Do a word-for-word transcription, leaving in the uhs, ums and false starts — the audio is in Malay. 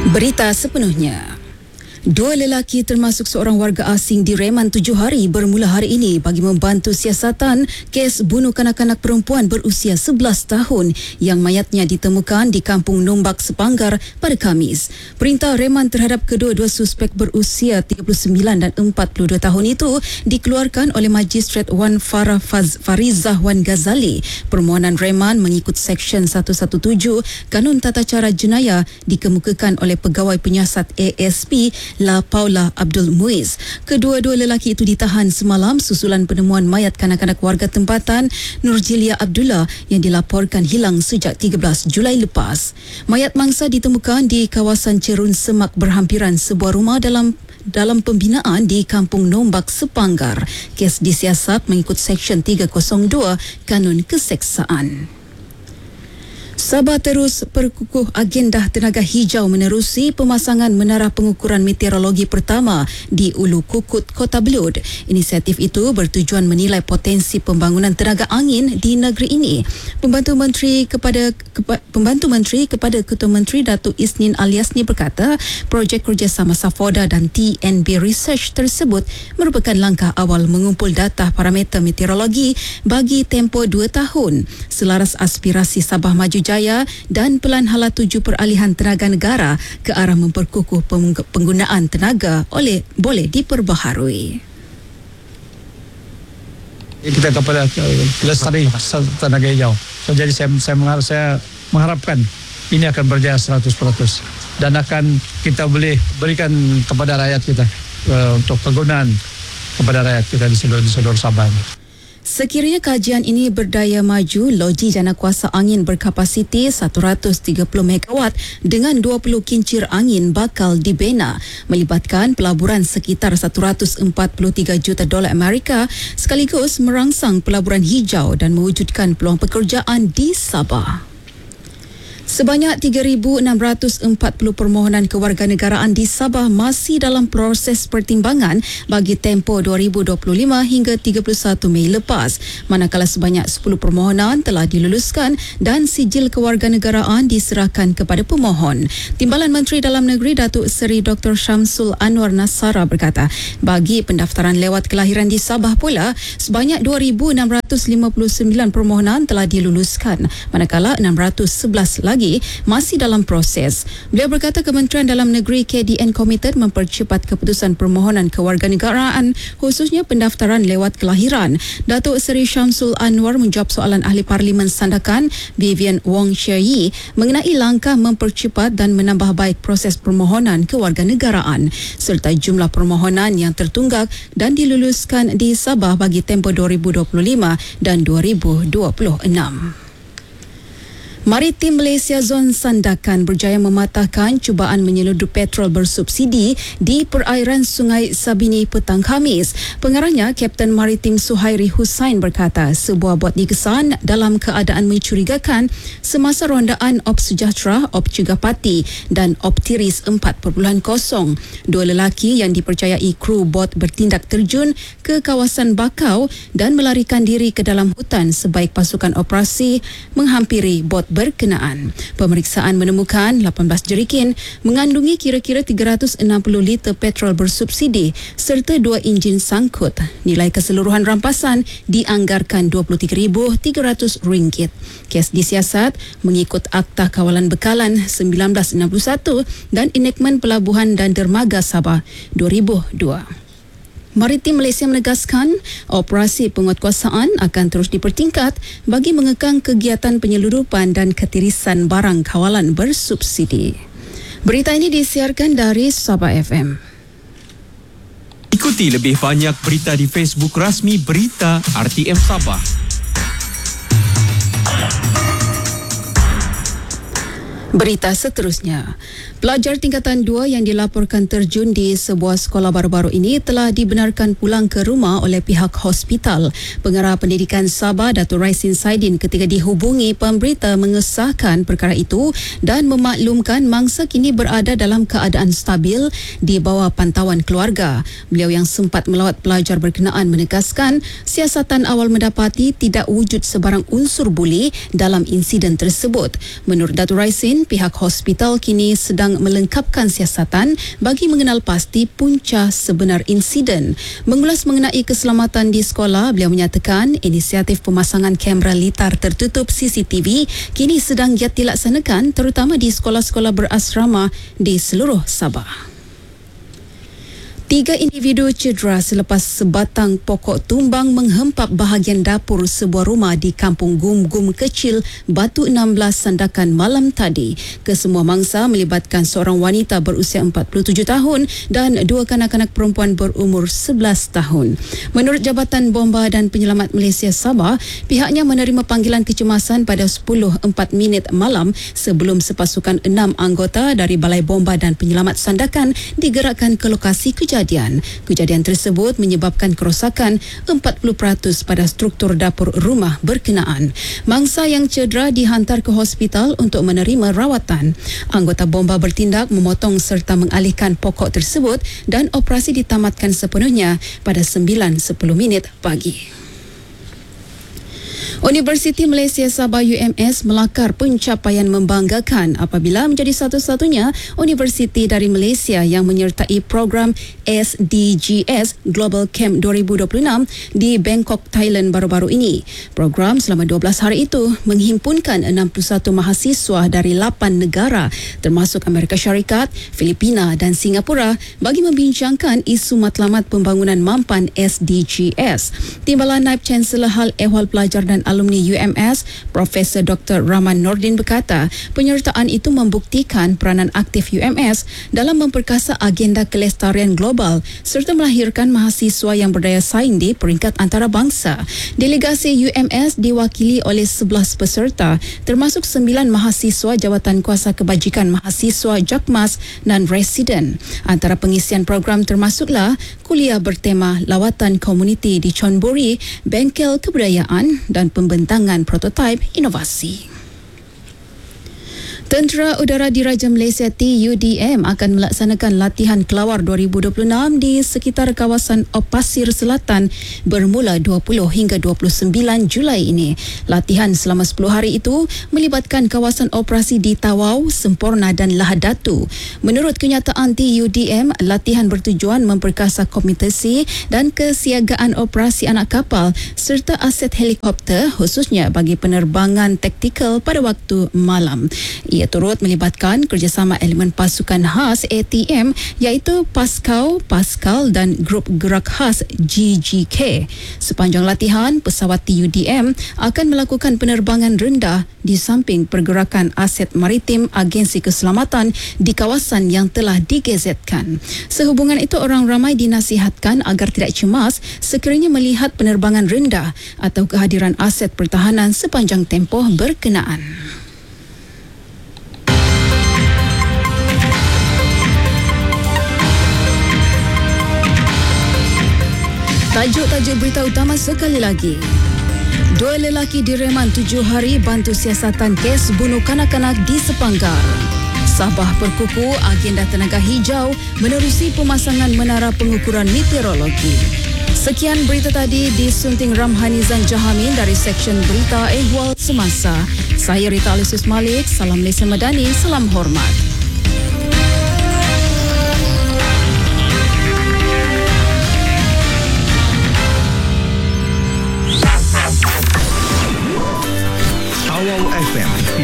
Berita sepenuhnya. Dua lelaki termasuk seorang warga asing direman tujuh hari bermula hari ini bagi membantu siasatan kes bunuh kanak-kanak perempuan berusia sebelas tahun yang mayatnya ditemukan di Kampung Nombak Sepanggar pada Khamis. Perintah reman terhadap kedua-dua suspek berusia tiga puluh sembilan dan empat puluh dua tahun itu dikeluarkan oleh Magistrat Wan Farah Faz Farizah Wan Ghazali. Permohonan reman mengikut Seksyen seratus tujuh belas Kanun Tata Cara Jenayah dikemukakan oleh Pegawai Penyiasat A S P La Paula Abdul Muiz. Kedua-dua lelaki itu ditahan semalam susulan penemuan mayat kanak-kanak warga tempatan Nurjilia Abdullah yang dilaporkan hilang sejak tiga belas Julai lepas. Mayat mangsa ditemukan di kawasan Cerun Semak berhampiran sebuah rumah dalam dalam pembinaan di Kampung Nombak Sepanggar. Kes disiasat mengikut Seksyen tiga kosong dua Kanun Keseksaan. Sabah terus perkukuh agenda tenaga hijau menerusi pemasangan menara pengukuran meteorologi pertama di Ulu Kukut, Kota Belud. Inisiatif itu bertujuan menilai potensi pembangunan tenaga angin di negeri ini. Pembantu Menteri kepada kepa, Pembantu Menteri kepada Ketua Menteri Datuk Isnin Aliasni berkata, projek kerjasama Safoda dan T N B Research tersebut merupakan langkah awal mengumpul data parameter meteorologi bagi tempoh dua tahun selaras aspirasi Sabah Maju Jaya dan Pelan Hala Tuju Peralihan Tenaga Negara ke arah memperkukuh penggunaan tenaga oleh boleh diperbaharui. Kita kepada lestari tenaga hijau. So, jadi saya, saya, mengharap, saya mengharapkan ini akan berjaya seratus peratus dan akan kita boleh berikan kepada rakyat kita uh, untuk penggunaan kepada rakyat kita di seluruh, di seluruh Sabah. Sekiranya kajian ini berdaya maju, loji jana kuasa angin berkapasiti seratus tiga puluh megawatt dengan dua puluh kincir angin bakal dibina, melibatkan pelaburan sekitar seratus empat puluh tiga juta dolar Amerika sekaligus merangsang pelaburan hijau dan mewujudkan peluang pekerjaan di Sabah. Sebanyak tiga ribu enam ratus empat puluh permohonan kewarganegaraan di Sabah masih dalam proses pertimbangan bagi tempoh dua ribu dua puluh lima hingga tiga puluh satu Mei lepas, manakala sebanyak sepuluh permohonan telah diluluskan dan sijil kewarganegaraan diserahkan kepada pemohon. Timbalan Menteri Dalam Negeri Datuk Seri Doktor Syamsul Anwar Nasara berkata, bagi pendaftaran lewat kelahiran di Sabah pula, sebanyak dua ribu enam ratus lima puluh sembilan permohonan telah diluluskan, manakala enam ratus sebelas lagi masih dalam proses. Beliau berkata Kementerian Dalam Negeri K D N komited mempercepat keputusan permohonan kewarganegaraan khususnya pendaftaran lewat kelahiran. Datuk Seri Syamsul Anwar menjawab soalan Ahli Parlimen Sandakan Vivian Wong Sheryi mengenai langkah mempercepat dan menambah baik proses permohonan kewarganegaraan serta jumlah permohonan yang tertunggak dan diluluskan di Sabah bagi tempoh dua ribu dua puluh lima dan dua ribu dua puluh enam. Maritim Malaysia Zon Sandakan berjaya mematahkan cubaan menyeludup petrol bersubsidi di perairan Sungai Sabini petang Khamis. Pengarahnya, Kapten Maritim Suhairi Hussain berkata sebuah bot dikesan dalam keadaan mencurigakan semasa rondaan Op Sejahtera, Op Cegapati dan Op Tiris empat titik kosong. Dua lelaki yang dipercayai kru bot bertindak terjun ke kawasan Bakau dan melarikan diri ke dalam hutan sebaik pasukan operasi menghampiri bot berkenaan. Pemeriksaan menemukan lapan belas jerikin mengandungi kira-kira tiga ratus enam puluh liter petrol bersubsidi serta dua enjin sangkut. Nilai keseluruhan rampasan dianggarkan dua puluh tiga ribu tiga ratus ringgit. Kes disiasat mengikut Akta Kawalan Bekalan seribu sembilan ratus enam puluh satu dan Enakmen Pelabuhan dan Dermaga Sabah dua ribu dua. Maritim Malaysia menegaskan operasi penguatkuasaan akan terus dipertingkat bagi mengekang kegiatan penyeludupan dan ketirisan barang kawalan bersubsidi. Berita ini disiarkan dari Sabah F M. Ikuti lebih banyak berita di Facebook rasmi Berita R T M Sabah. Berita seterusnya. Pelajar tingkatan dua yang dilaporkan terjun di sebuah sekolah baru-baru ini telah dibenarkan pulang ke rumah oleh pihak hospital. Pengarah Pendidikan Sabah, Datuk Raisin Saidin ketika dihubungi pemberita mengesahkan perkara itu dan memaklumkan mangsa kini berada dalam keadaan stabil di bawah pantauan keluarga. Beliau yang sempat melawat pelajar berkenaan menegaskan siasatan awal mendapati tidak wujud sebarang unsur buli dalam insiden tersebut. Menurut Datuk Raisin, lain, pihak hospital kini sedang melengkapkan siasatan bagi mengenal pasti punca sebenar insiden. Mengulas mengenai keselamatan di sekolah, beliau menyatakan inisiatif pemasangan kamera litar tertutup C C T V kini sedang giat dilaksanakan terutama di sekolah-sekolah berasrama di seluruh Sabah. Tiga individu cedera selepas sebatang pokok tumbang menghempap bahagian dapur sebuah rumah di Kampung Gum-Gum Kecil, Batu enam belas, Sandakan malam tadi. Kesemua mangsa melibatkan seorang wanita berusia empat puluh tujuh tahun dan dua kanak-kanak perempuan berumur sebelas tahun. Menurut Jabatan Bomba dan Penyelamat Malaysia Sabah, pihaknya menerima panggilan kecemasan pada sepuluh empat minit malam sebelum sepasukan enam anggota dari Balai Bomba dan Penyelamat Sandakan digerakkan ke lokasi kejadian. Kejadian. Kejadian tersebut menyebabkan kerosakan empat puluh peratus pada struktur dapur rumah berkenaan. Mangsa yang cedera dihantar ke hospital untuk menerima rawatan. Anggota bomba bertindak memotong serta mengalihkan pokok tersebut dan operasi ditamatkan sepenuhnya pada sembilan sepuluh minit pagi. Universiti Malaysia Sabah U M S melakar pencapaian membanggakan apabila menjadi satu-satunya universiti dari Malaysia yang menyertai program S D G S Global Camp dua ribu dua puluh enam di Bangkok, Thailand baru-baru ini. Program selama dua belas hari itu menghimpunkan enam puluh satu mahasiswa dari lapan negara termasuk Amerika Syarikat, Filipina dan Singapura bagi membincangkan isu matlamat pembangunan mampan S D G S. Timbalan Naib Chancellor Hal Ehwal Pelajar dan Alumni U M S, Profesor Doktor Rahman Nordin berkata, penyertaan itu membuktikan peranan aktif U M S dalam memperkasa agenda kelestarian global serta melahirkan mahasiswa yang berdaya saing di peringkat antarabangsa. Delegasi U M S diwakili oleh sebelas peserta termasuk sembilan mahasiswa Jawatan Kuasa Kebajikan Mahasiswa Jakmas dan Residen. Antara pengisian program termasuklah kuliah bertema lawatan komuniti di Chonburi, bengkel kebudayaan dan pembentangan prototipe inovasi. Tentera Udara Diraja Malaysia T U D M akan melaksanakan latihan kelawar dua ribu dua puluh enam di sekitar kawasan Pasir Selatan bermula dua puluh hingga dua puluh sembilan Julai ini. Latihan selama sepuluh hari itu melibatkan kawasan operasi di Tawau, Semporna dan Lahad Datu. Menurut kenyataan T U D M, latihan bertujuan memperkasa komitasi dan kesiagaan operasi anak kapal serta aset helikopter khususnya bagi penerbangan taktikal pada waktu malam. Ia turut melibatkan kerjasama elemen pasukan khas A T M iaitu Paskau, Pascal dan Grup Gerak Khas G G K. Sepanjang latihan, pesawat T U D M akan melakukan penerbangan rendah di samping pergerakan aset maritim agensi keselamatan di kawasan yang telah digezetkan. Sehubungan itu, orang ramai dinasihatkan agar tidak cemas sekiranya melihat penerbangan rendah atau kehadiran aset pertahanan sepanjang tempoh berkenaan. Tajuk-tajuk berita utama sekali lagi. Dua lelaki direman tujuh hari bantu siasatan kes bunuh kanak-kanak di Sepanggar. Sabah berkuku agenda tenaga hijau menerusi pemasangan menara pengukuran meteorologi. Sekian berita tadi disunting Ramhanizan Jahamin dari Seksyen Berita Ehwal Semasa. Saya Rita Alusus Malik, salam Malaysia Madani, salam hormat.